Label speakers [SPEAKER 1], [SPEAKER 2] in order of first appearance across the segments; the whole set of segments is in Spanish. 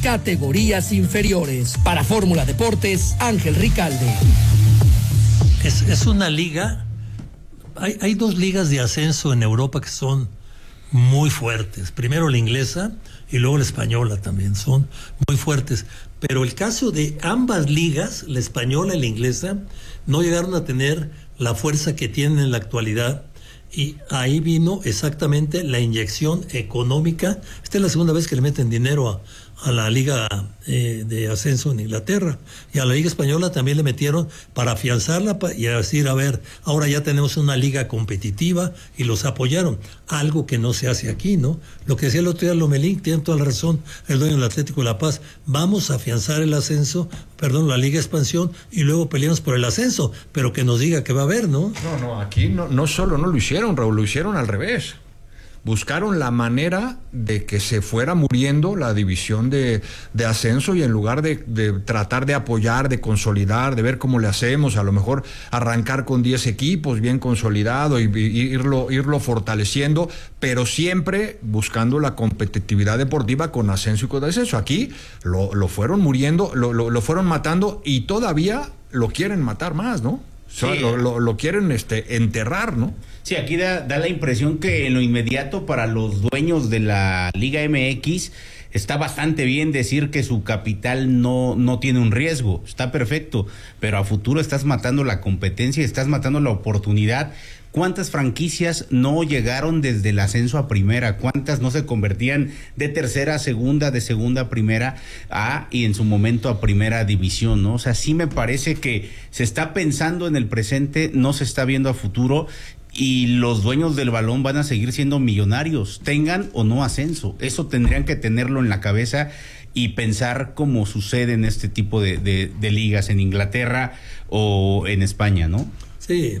[SPEAKER 1] categorías inferiores. Para Fórmula Deportes, Ángel Ricalde.
[SPEAKER 2] Es una liga, hay dos ligas de ascenso en Europa que son muy fuertes. Primero la inglesa y luego la española también, son muy fuertes. Pero el caso de ambas ligas, la española y la inglesa, no llegaron a tener la fuerza que tienen en la actualidad. Y ahí vino exactamente la inyección económica. Esta es la segunda vez que le meten dinero a la Liga de Ascenso en Inglaterra. Y a la Liga Española también le metieron para afianzarla y a decir, a ver, ahora ya tenemos una liga competitiva, y los apoyaron. Algo que no se hace aquí, ¿no? Lo que decía el otro día Lomelín, tiene toda la razón, el dueño del Atlético de La Paz. Vamos a afianzar el ascenso, la Liga Expansión, y luego peleamos por el ascenso, pero que nos diga que va a haber, ¿no?
[SPEAKER 3] No, aquí no solo no lo hicieron, Raúl, lo hicieron al revés. Buscaron la manera de que se fuera muriendo la división de ascenso, y en lugar de tratar de apoyar, de consolidar, de ver cómo le hacemos, a lo mejor arrancar con 10 equipos bien consolidado y irlo fortaleciendo, pero siempre buscando la competitividad deportiva con ascenso y con descenso. Aquí lo fueron muriendo, lo fueron matando, y todavía lo quieren matar más, ¿no? Sí. Lo quieren enterrar, ¿no?
[SPEAKER 4] Sí, aquí da la impresión que en lo inmediato para los dueños de la Liga MX está bastante bien decir que su capital no tiene un riesgo, está perfecto, pero a futuro estás matando la competencia, estás matando la oportunidad. ¿Cuántas franquicias no llegaron desde el ascenso a primera? ¿Cuántas no se convertían de tercera a segunda, de segunda a primera y en su momento a primera división, ¿no? O sea, sí me parece que se está pensando en el presente, no se está viendo a futuro, y los dueños del balón van a seguir siendo millonarios, tengan o no ascenso. Eso tendrían que tenerlo en la cabeza y pensar cómo sucede en este tipo de ligas en Inglaterra o en España, ¿no?
[SPEAKER 2] Sí.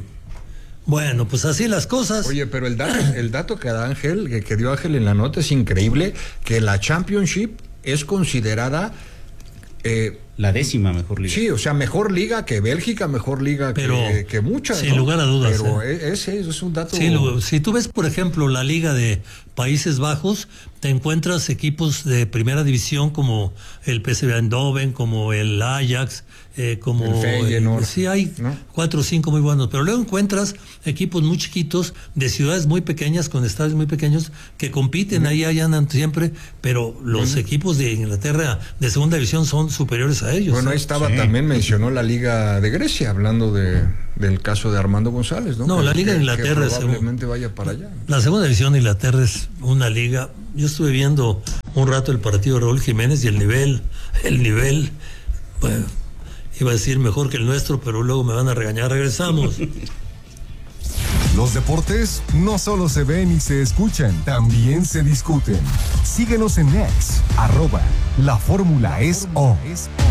[SPEAKER 2] Bueno, pues así las cosas.
[SPEAKER 3] Oye, pero el dato que da Ángel, que dio Ángel en la nota, es increíble, que la Championship es considerada
[SPEAKER 4] la 10ª mejor liga.
[SPEAKER 3] Sí, o sea, mejor liga que Bélgica, mejor liga que muchas.
[SPEAKER 2] Sin lugar a dudas.
[SPEAKER 3] Pero ese es un dato.
[SPEAKER 2] Sí, si tú ves, por ejemplo, la liga de Países Bajos, te encuentras equipos de primera división como el PSV Eindhoven, como el Ajax, como
[SPEAKER 3] el Feyenoord.
[SPEAKER 2] Sí, hay 4 o 5 muy buenos, pero luego encuentras equipos muy chiquitos de ciudades muy pequeñas, con estadios muy pequeños, que compiten, ahí andan siempre, pero los equipos de Inglaterra de segunda división son superiores a ellos.
[SPEAKER 3] Bueno, ahí estaba, también mencionó la Liga de Grecia, hablando del caso de Armando González, ¿no?
[SPEAKER 2] No, la Liga de Inglaterra
[SPEAKER 3] probablemente vaya para allá.
[SPEAKER 2] La segunda división de Inglaterra es una liga. Yo estuve viendo un rato el partido de Raúl Jiménez, y el nivel, bueno, iba a decir mejor que el nuestro, pero luego me van a regañar. Regresamos.
[SPEAKER 5] Los deportes no solo se ven y se escuchan, también se discuten. Síguenos en X, @LaFórmulaEsO.